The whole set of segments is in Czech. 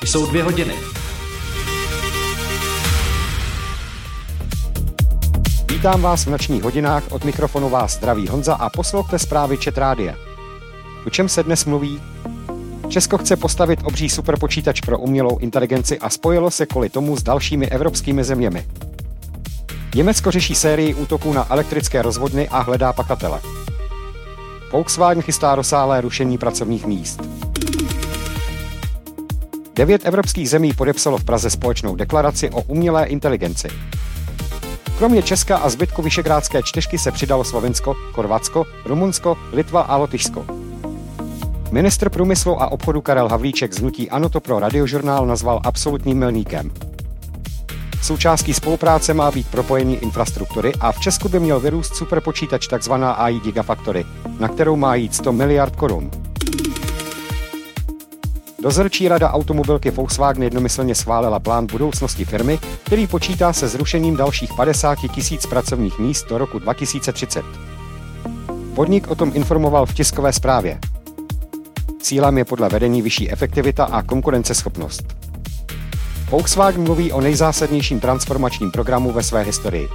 Jsou 2 hodiny. Vítám vás v nočních hodinách, od mikrofonu vás zdraví Honza a poslouchejte zprávy Chat Rádia. O čem se dnes mluví? Česko chce postavit obří superpočítač pro umělou inteligenci a spojilo se kvůli tomu s dalšími evropskými zeměmi. Německo řeší sérii útoků na elektrické rozvodny a hledá pachatele. Volkswagen chystá rozsáhlé rušení pracovních míst. 9 evropských zemí podepsalo v Praze společnou deklaraci o umělé inteligenci. Kromě Česka a zbytku Visegrádské čtyřky se přidalo Slovensko, Chorvatsko, Rumunsko, Litva a Lotyšsko. Ministr průmyslu a obchodu Karel Havlíček z hnutí ANO to pro Radiožurnál nazval absolutním milníkem. Součástí spolupráce má být propojení infrastruktury a v Česku by měl vyrůst superpočítač tzv. AI Gigafactory, na kterou má jít 100 miliard korun. Dozorčí rada automobilky Volkswagen jednomyslně schválila plán budoucnosti firmy, který počítá se zrušením dalších 50 000 pracovních míst do roku 2030. Podnik o tom informoval v tiskové zprávě. Cílem je podle vedení vyšší efektivita a konkurenceschopnost. Volkswagen mluví o nejzásadnějším transformačním programu ve své historii.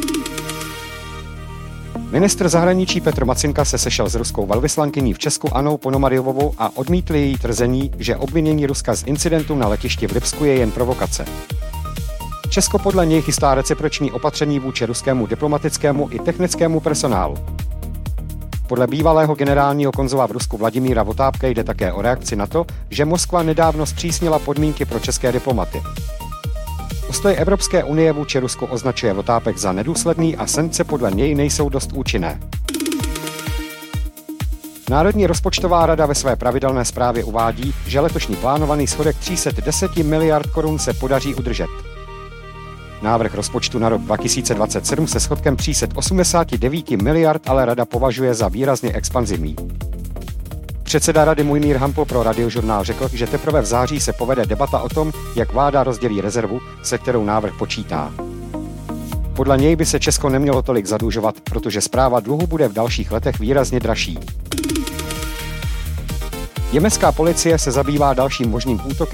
Ministr zahraničí Petr Macinka se sešel s ruskou velvyslankyní v Česku Annou Ponomaryovou a odmítl její tvrzení, že obvinění Ruska z incidentu na letišti v Lipsku je jen provokace. Česko podle něj chystá reciproční opatření vůči ruskému diplomatickému i technickému personálu. Podle bývalého generálního konzula v Rusku Vladimíra Votápka jde také o reakci na to, že Moskva nedávno zpřísnila podmínky pro české diplomaty. Postoj Evropské unie vůči Rusku označuje Votápek za nedůsledný a sankce podle něj nejsou dost účinné. Národní rozpočtová rada ve své pravidelné zprávě uvádí, že letošní plánovaný schodek 310 miliard korun se podaří udržet. Návrh rozpočtu na rok 2027 se schodkem 389 miliard ale rada považuje za výrazně expanzivní. Předseda rady Mojmír Hampl pro Radiožurnál řekl, že teprve v září se povede debata o tom, jak vláda rozdělí rezervu, se kterou návrh počítá. Podle něj by se Česko nemělo tolik zadlužovat, protože správa dluhu bude v dalších letech výrazně dražší. Německá policie se zabývá dalším možným útokem